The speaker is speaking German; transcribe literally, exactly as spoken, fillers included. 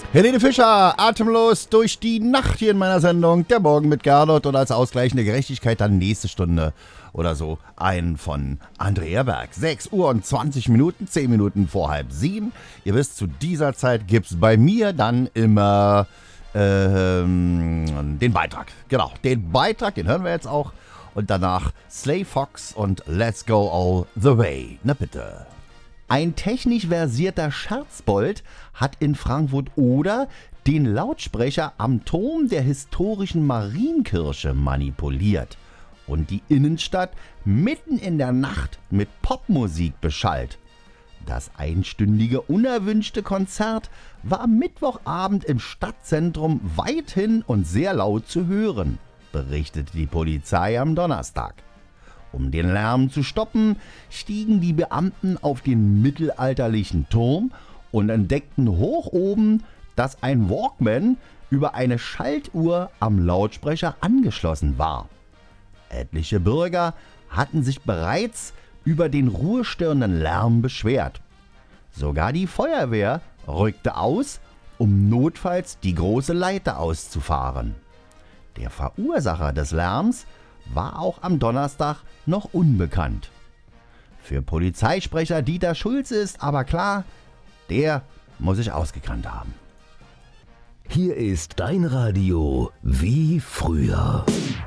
Helene Fischer, atemlos durch die Nacht hier in meiner Sendung. Der Morgen mit Gernot und als ausgleichende Gerechtigkeit dann nächste Stunde oder so ein von Andrea Berg. sechs Uhr und zwanzig Minuten, zehn Minuten vor halb sieben. Ihr wisst, zu dieser Zeit gibt's bei mir dann immer ähm, den Beitrag. Genau, den Beitrag, den hören wir jetzt auch. Und danach Slay Fox und Let's Go All the Way. Na bitte. Ein technisch versierter Scherzbold hat in Frankfurt-Oder den Lautsprecher am Turm der historischen Marienkirche manipuliert und die Innenstadt mitten in der Nacht mit Popmusik beschallt. Das einstündige unerwünschte Konzert war am Mittwochabend im Stadtzentrum weithin und sehr laut zu hören, berichtete die Polizei am Donnerstag. Um den Lärm zu stoppen, stiegen die Beamten auf den mittelalterlichen Turm und entdeckten hoch oben, dass ein Walkman über eine Schaltuhr am Lautsprecher angeschlossen war. Etliche Bürger hatten sich bereits über den ruhestörenden Lärm beschwert. Sogar die Feuerwehr rückte aus, um notfalls die große Leiter auszufahren. Der Verursacher des Lärms war auch am Donnerstag noch unbekannt. Für Polizeisprecher Dieter Schulze ist aber klar, der muss sich ausgekannt haben. Hier ist dein Radio wie früher.